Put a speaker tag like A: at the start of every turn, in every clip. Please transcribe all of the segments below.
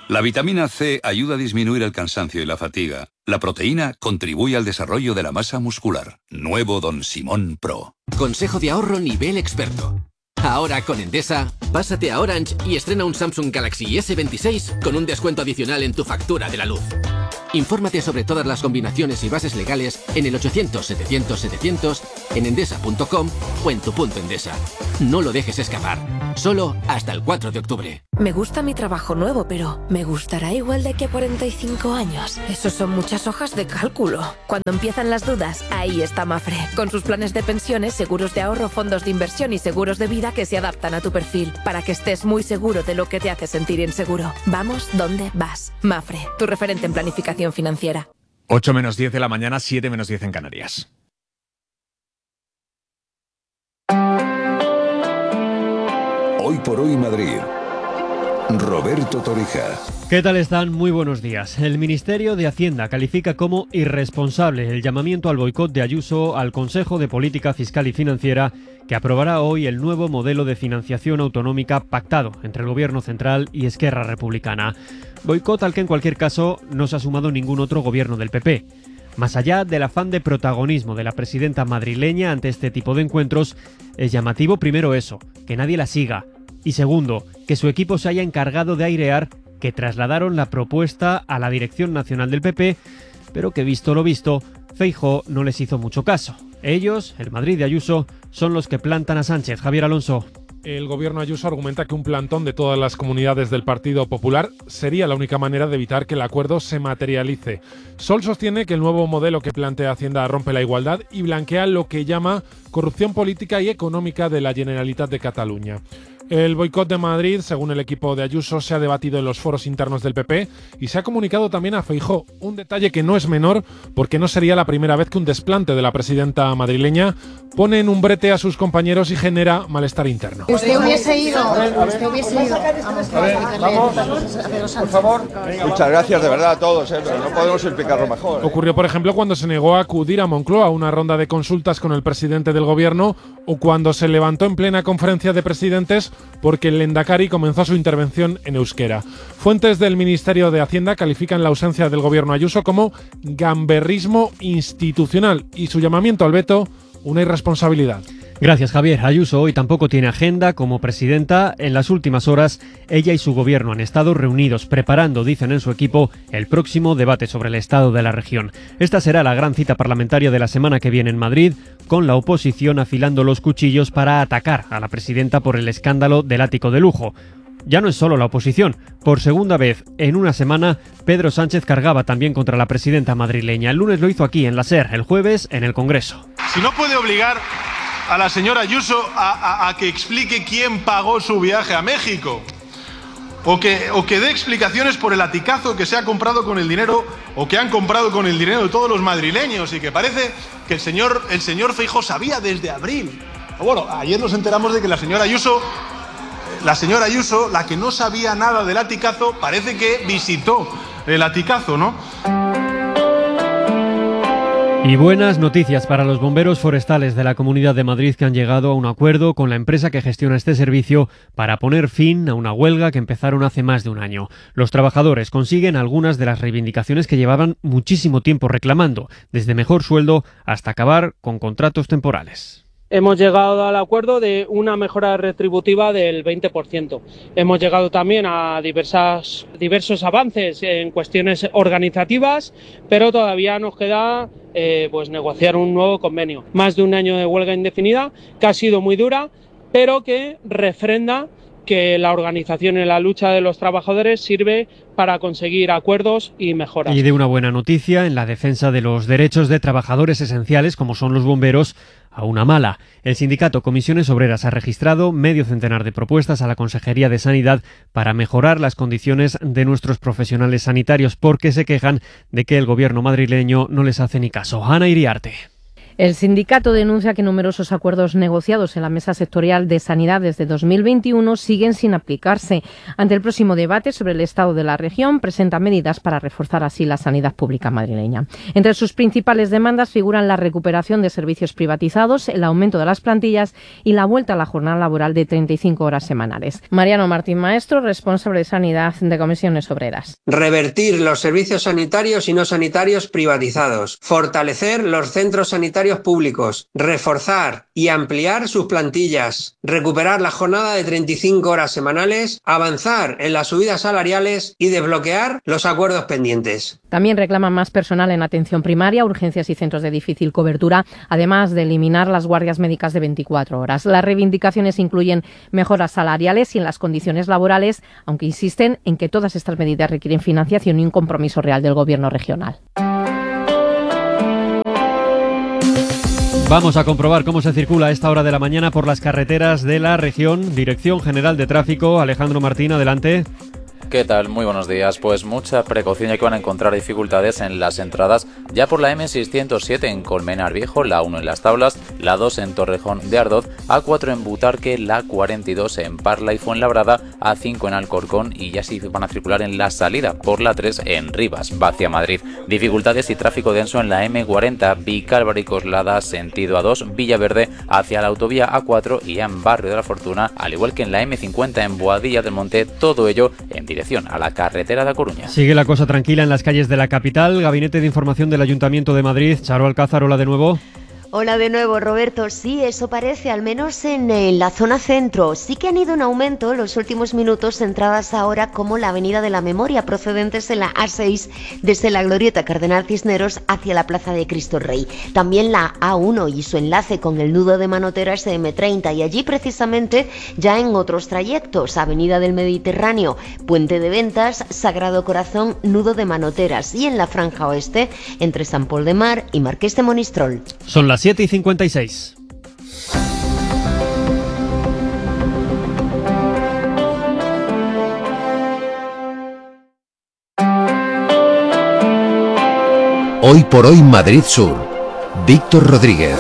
A: La vitamina C ayuda a disminuir el cansancio y la fatiga. La proteína contribuye al desarrollo de la masa muscular. Nuevo Don Simón Pro.
B: Consejo de ahorro nivel experto. Ahora con Endesa, pásate a Orange y estrena un Samsung Galaxy S26 con un descuento adicional en tu factura de la luz. Infórmate sobre todas las combinaciones y bases legales en el 800-700-700, en endesa.com o en tu punto Endesa. No lo dejes escapar. Solo hasta el 4 de octubre.
C: Me gusta mi trabajo nuevo, pero ¿me gustará igual de aquí a 45 años? Esos son muchas hojas de cálculo. Cuando empiezan las dudas, ahí está Mapfre. Con sus planes de pensiones, seguros de ahorro, fondos de inversión y seguros de vida que se adaptan a tu perfil, para que estés muy seguro de lo que te hace sentir inseguro. Vamos donde vas. Mapfre, tu referente en planificación financiera.
D: 8 menos 10 de la mañana, 7 menos 10 en Canarias.
E: Hoy por hoy Madrid. Roberto Torija.
F: ¿Qué tal están? Muy buenos días. El Ministerio de Hacienda califica como irresponsable el llamamiento al boicot de Ayuso al Consejo de Política Fiscal y Financiera, que aprobará hoy el nuevo modelo de financiación autonómica pactado entre el Gobierno Central y Esquerra Republicana. Boicot al que en cualquier caso no se ha sumado ningún otro gobierno del PP. Más allá del afán de protagonismo de la presidenta madrileña ante este tipo de encuentros, es llamativo primero eso, que nadie la siga. Y segundo, que su equipo se haya encargado de airear que trasladaron la propuesta a la Dirección Nacional del PP, pero que visto lo visto, Feijóo no les hizo mucho caso. Ellos, el Madrid de Ayuso, son los que plantan a Sánchez. Javier Alonso.
G: El gobierno Ayuso argumenta que un plantón de todas las comunidades del Partido Popular sería la única manera de evitar que el acuerdo se materialice. Sol sostiene que el nuevo modelo que plantea Hacienda rompe la igualdad y blanquea lo que llama corrupción política y económica de la Generalitat de Cataluña. El boicot de Madrid, según el equipo de Ayuso, se ha debatido en los foros internos del PP y se ha comunicado también a Feijóo. Un detalle que no es menor, porque no sería la primera vez que un desplante de la presidenta madrileña pone en un brete a sus compañeros y genera malestar interno.
H: Usted hubiese ido.
I: Vamos, por favor. Muchas gracias de verdad a todos, pero no podemos explicarlo mejor.
G: Ocurrió, por ejemplo, cuando se negó a acudir a Moncloa a una ronda de consultas con el presidente del gobierno o cuando se levantó en plena conferencia de presidentes porque el Lehendakari comenzó su intervención en euskera. Fuentes del Ministerio de Hacienda califican la ausencia del gobierno Ayuso como gamberrismo institucional y su llamamiento al veto una irresponsabilidad.
F: Gracias, Javier. Ayuso hoy tampoco tiene agenda como presidenta. En las últimas horas, ella y su gobierno han estado reunidos preparando, dicen en su equipo, el próximo debate sobre el estado de la región. Esta será la gran cita parlamentaria de la semana que viene en Madrid, con la oposición afilando los cuchillos para atacar a la presidenta por el escándalo del ático de lujo. Ya no es solo la oposición. Por segunda vez en una semana, Pedro Sánchez cargaba también contra la presidenta madrileña. El lunes lo hizo aquí en la SER, el jueves en el Congreso.
J: Si no puede obligar a la señora Ayuso a que explique quién pagó su viaje a México, o que dé explicaciones por el aticazo que se ha comprado con el dinero, o que han comprado con el dinero de todos los madrileños, y que parece que el señor Feijóo sabía desde abril. Bueno, ayer nos enteramos de que la señora Ayuso, la que no sabía nada del aticazo, parece que visitó el aticazo, ¿no?
F: Y buenas noticias para los bomberos forestales de la Comunidad de Madrid, que han llegado a un acuerdo con la empresa que gestiona este servicio para poner fin a una huelga que empezaron hace más de un año. Los trabajadores consiguen algunas de las reivindicaciones que llevaban muchísimo tiempo reclamando, desde mejor sueldo hasta acabar con contratos temporales.
K: Hemos llegado al acuerdo de una mejora retributiva del 20%. Hemos llegado también a diversos avances en cuestiones organizativas, pero todavía nos queda negociar un nuevo convenio. Más de un año de huelga indefinida, que ha sido muy dura, pero que refrenda que la organización en la lucha de los trabajadores sirve para conseguir acuerdos y mejoras.
F: Y de una buena noticia en la defensa de los derechos de trabajadores esenciales, como son los bomberos, a una mala. El sindicato Comisiones Obreras ha registrado medio centenar de propuestas a la Consejería de Sanidad para mejorar las condiciones de nuestros profesionales sanitarios, porque se quejan de que el gobierno madrileño no les hace ni caso. Ana Iriarte.
H: El sindicato denuncia que numerosos acuerdos negociados en la Mesa Sectorial de Sanidad desde 2021 siguen sin aplicarse. Ante el próximo debate sobre el estado de la región, presenta medidas para reforzar así la sanidad pública madrileña. Entre sus principales demandas figuran la recuperación de servicios privatizados, el aumento de las plantillas y la vuelta a la jornada laboral de 35 horas semanales. Mariano Martín Maestro, responsable de Sanidad de Comisiones Obreras.
L: Revertir los servicios sanitarios y no sanitarios privatizados. Fortalecer los centros sanitarios públicos, reforzar y ampliar sus plantillas, recuperar la jornada de 35 horas semanales, avanzar en las subidas salariales y desbloquear los acuerdos pendientes.
H: También reclaman más personal en atención primaria, urgencias y centros de difícil cobertura, además de eliminar las guardias médicas de 24 horas. Las reivindicaciones incluyen mejoras salariales y en las condiciones laborales, aunque insisten en que todas estas medidas requieren financiación y un compromiso real del Gobierno regional.
F: Vamos a comprobar cómo se circula a esta hora de la mañana por las carreteras de la región. Dirección General de Tráfico, Alejandro Martín, adelante.
M: ¿Qué tal? Muy buenos días. Pues mucha precaución, ya que van a encontrar dificultades en las entradas ya por la M607 en Colmenar Viejo, la 1 en Las Tablas, la 2 en Torrejón de Ardoz, A4 en Butarque, la 42 en Parla y Fuenlabrada, A5 en Alcorcón y ya sí van a circular en la salida por la 3 en Rivas, hacia Madrid. Dificultades y tráfico denso en la M40, Vicálvaro y Coslada, sentido A2, Villaverde, hacia la autovía A4 y en Barrio de la Fortuna, al igual que en la M50 en Boadilla del Monte, todo ello en dirección a la carretera de A Coruña.
F: Sigue la cosa tranquila en las calles de la capital. Gabinete de Información del Ayuntamiento de Madrid. Charo Alcázar, hola de nuevo.
N: Hola de nuevo, Roberto. Sí, eso parece, al menos en la zona centro. Sí que han ido en aumento los últimos minutos entradas ahora como la Avenida de la Memoria, procedentes en la A6 desde la Glorieta Cardenal Cisneros hacia la Plaza de Cristo Rey. También la A1 y su enlace con el nudo de Manoteras de M30 y allí precisamente ya en otros trayectos, Avenida del Mediterráneo, Puente de Ventas, Sagrado Corazón, nudo de Manoteras y en la franja oeste entre San Pol de Mar y Marqués de Monistrol.
F: Son las 7:56.
E: Hoy por hoy Madrid Sur. Víctor Rodríguez.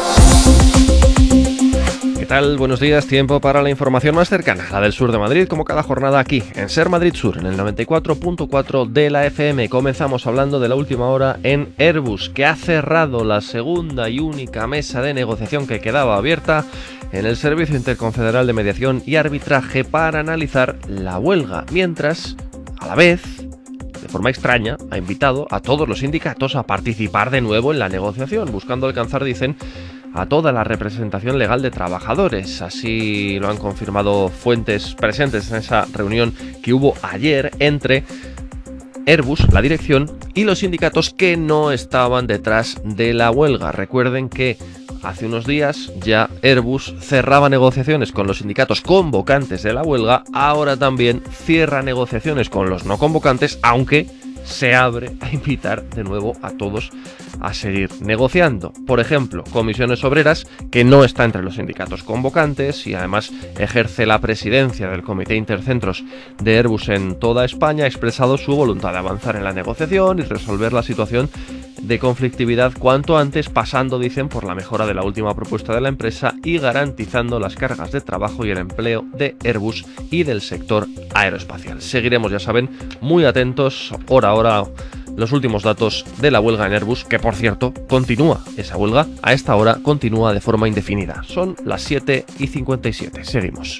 O: ¿Qué tal? Buenos días. Tiempo para la información más cercana, la del sur de Madrid, como cada jornada aquí, en Ser Madrid Sur, en el 94.4 de la FM. Comenzamos hablando de la última hora en Airbus, que ha cerrado la segunda y única mesa de negociación que quedaba abierta en el Servicio Interconfederal de Mediación y Arbitraje para analizar la huelga, mientras, a la vez, de forma extraña, ha invitado a todos los sindicatos a participar de nuevo en la negociación, buscando alcanzar, dicen, a toda la representación legal de trabajadores. Así lo han confirmado fuentes presentes en esa reunión que hubo ayer entre Airbus, la dirección, y los sindicatos que no estaban detrás de la huelga. Recuerden que hace unos días ya Airbus cerraba negociaciones con los sindicatos convocantes de la huelga, ahora también cierra negociaciones con los no convocantes, aunque se abre a invitar de nuevo a todos a seguir negociando. Por ejemplo, Comisiones Obreras, que no está entre los sindicatos convocantes y además ejerce la presidencia del Comité Intercentros de Airbus en toda España, ha expresado su voluntad de avanzar en la negociación y resolver la situación de conflictividad cuanto antes, pasando, dicen, por la mejora de la última propuesta de la empresa y garantizando las cargas de trabajo y el empleo de Airbus y del sector aeroespacial. Seguiremos, ya saben, muy atentos, hora a hora, los últimos datos de la huelga en Airbus, que por cierto, continúa esa huelga, a esta hora continúa de forma indefinida. Son las 7:57. Seguimos.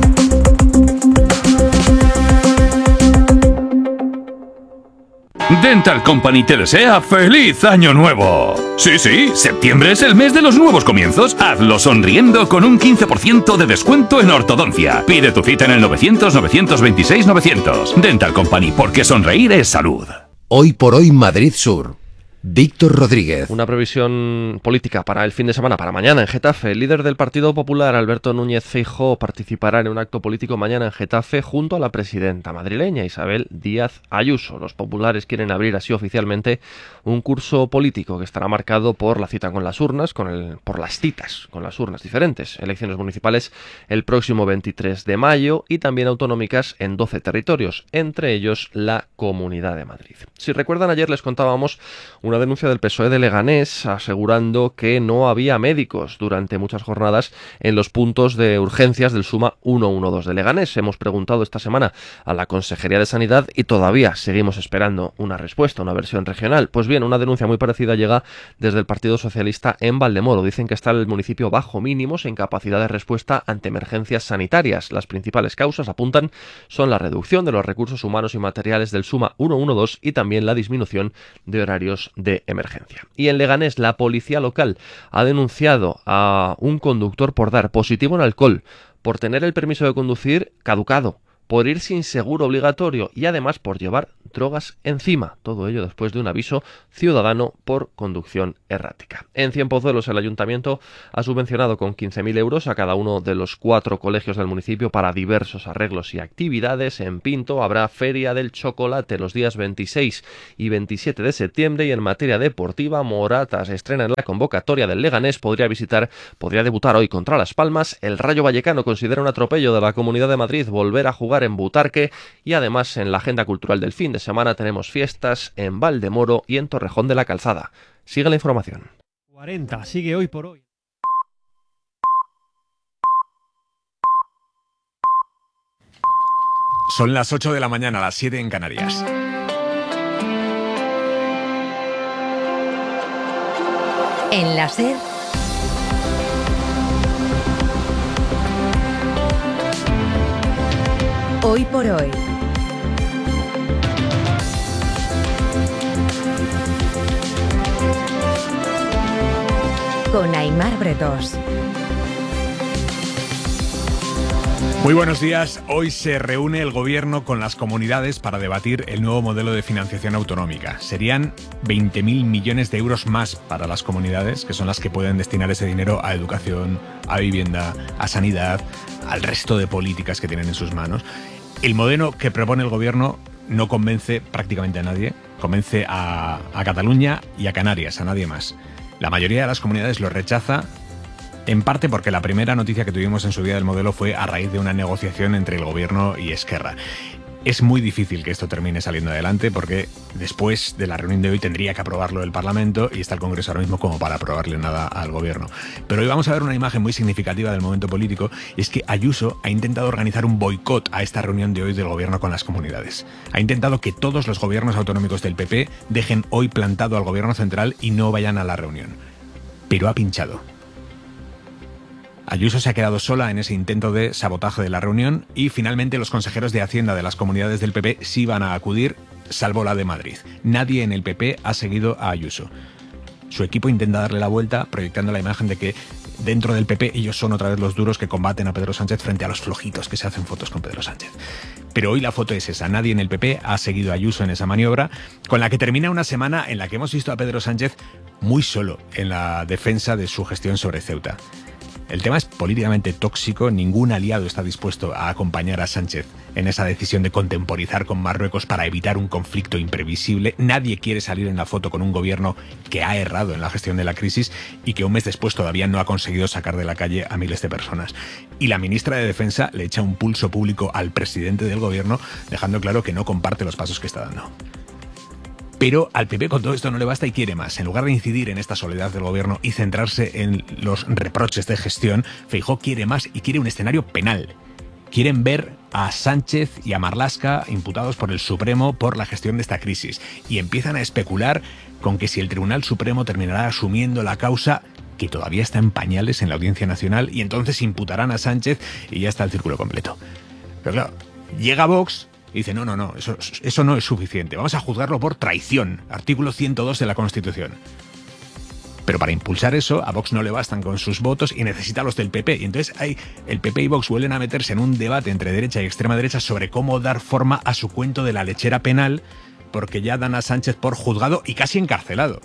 A: Dental Company te desea ¡Feliz Año Nuevo! Sí, septiembre es el mes de los nuevos comienzos. Hazlo sonriendo con un 15% de descuento en ortodoncia. Pide tu cita en el 900-926-900. Dental Company, porque sonreír es salud.
E: Hoy por hoy Madrid Sur. Víctor Rodríguez.
O: Una previsión política para el fin de semana, para mañana en Getafe. El líder del Partido Popular, Alberto Núñez Feijóo, participará en un acto político mañana en Getafe junto a la presidenta madrileña, Isabel Díaz Ayuso. Los populares quieren abrir así oficialmente un curso político que estará marcado por la cita con las urnas, por las citas con las urnas diferentes. Elecciones municipales el próximo 23 de mayo y también autonómicas en 12 territorios, entre ellos la Comunidad de Madrid. Si recuerdan, ayer les contábamos una denuncia del PSOE de Leganés asegurando que no había médicos durante muchas jornadas en los puntos de urgencias del SUMA 112 de Leganés. Hemos preguntado esta semana a la Consejería de Sanidad y todavía seguimos esperando una respuesta, una versión regional. Pues bien, una denuncia muy parecida llega desde el Partido Socialista en Valdemoro. Dicen que está el municipio bajo mínimos en capacidad de respuesta ante emergencias sanitarias. Las principales causas, apuntan, son la reducción de los recursos humanos y materiales del SUMA 112 y también la disminución de horarios de emergencia. Y en Leganés, la policía local ha denunciado a un conductor por dar positivo en alcohol, por tener el permiso de conducir caducado, por ir sin seguro obligatorio y además por llevar drogas encima. Todo ello después de un aviso ciudadano por conducción errática. En Cienpozuelos, el ayuntamiento ha subvencionado con 15.000 euros a cada uno de los 4 colegios del municipio para diversos arreglos y actividades. En Pinto habrá Feria del Chocolate los días 26 y 27 de septiembre y en materia deportiva, Moratas estrena en la convocatoria del Leganés. Podría debutar hoy contra Las Palmas. El Rayo Vallecano considera un atropello de la Comunidad de Madrid volver a jugar en Butarque y además en la agenda cultural del fin de semana tenemos fiestas en Valdemoro y en Torrejón de la Calzada. Sigue la información.
F: 40 sigue hoy por hoy.
D: Son las 8 de la mañana, las 7 en Canarias.
P: En la SER, hoy por hoy. Con Aimar Bretos.
D: Muy buenos días. Hoy se reúne el Gobierno con las comunidades para debatir el nuevo modelo de financiación autonómica. Serían 20.000 millones de euros más para las comunidades, que son las que pueden destinar ese dinero a educación, a vivienda, a sanidad, al resto de políticas que tienen en sus manos. El modelo que propone el Gobierno no convence prácticamente a nadie. Convence a Cataluña y a Canarias, a nadie más. La mayoría de las comunidades lo rechaza, en parte porque la primera noticia que tuvimos en su día del modelo fue a raíz de una negociación entre el Gobierno y Esquerra. Es muy difícil que esto termine saliendo adelante porque después de la reunión de hoy tendría que aprobarlo el Parlamento y está el Congreso ahora mismo como para aprobarle nada al Gobierno. Pero hoy vamos a ver una imagen muy significativa del momento político y es que Ayuso ha intentado organizar un boicot a esta reunión de hoy del Gobierno con las comunidades. Ha intentado que todos los gobiernos autonómicos del PP dejen hoy plantado al Gobierno central y no vayan a la reunión. Pero ha pinchado. Ayuso se ha quedado sola en ese intento de sabotaje de la reunión y finalmente los consejeros de Hacienda de las comunidades del PP sí van a acudir, salvo la de Madrid. Nadie en el PP ha seguido a Ayuso. Su equipo intenta darle la vuelta, proyectando la imagen de que dentro del PP ellos son otra vez los duros que combaten a Pedro Sánchez frente a los flojitos que se hacen fotos con Pedro Sánchez. Pero hoy la foto es esa. Nadie en el PP ha seguido a Ayuso en esa maniobra, con la que termina una semana en la que hemos visto a Pedro Sánchez muy solo en la defensa de su gestión sobre Ceuta. El tema es políticamente tóxico, ningún aliado está dispuesto a acompañar a Sánchez en esa decisión de contemporizar con Marruecos para evitar un conflicto imprevisible. Nadie quiere salir en la foto con un gobierno que ha errado en la gestión de la crisis y que un mes después todavía no ha conseguido sacar de la calle a miles de personas. Y la ministra de Defensa le echa un pulso público al presidente del gobierno, dejando claro que no comparte los pasos que está dando. Pero al PP con todo esto no le basta y quiere más. En lugar de incidir en esta soledad del gobierno y centrarse en los reproches de gestión, Feijóo quiere más y quiere un escenario penal. Quieren ver a Sánchez y a Marlaska imputados por el Supremo por la gestión de esta crisis. Y empiezan a especular con que si el Tribunal Supremo terminará asumiendo la causa, que todavía está en pañales en la Audiencia Nacional, y entonces imputarán a Sánchez y ya está el círculo completo. Pero claro, llega Vox y dice, no, eso no es suficiente. Vamos a juzgarlo por traición. Artículo 102 de la Constitución. Pero para impulsar eso, a Vox no le bastan con sus votos y necesita los del PP. Y entonces el PP y Vox vuelven a meterse en un debate entre derecha y extrema derecha sobre cómo dar forma a su cuento de la lechera penal, porque ya dan a Sánchez por juzgado y casi encarcelado.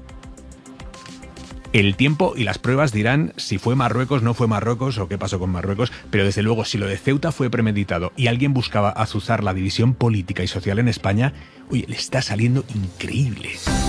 D: El tiempo y las pruebas dirán si fue Marruecos, no fue Marruecos o qué pasó con Marruecos, pero desde luego si lo de Ceuta fue premeditado y alguien buscaba azuzar la división política y social en España, oye, le está saliendo increíble.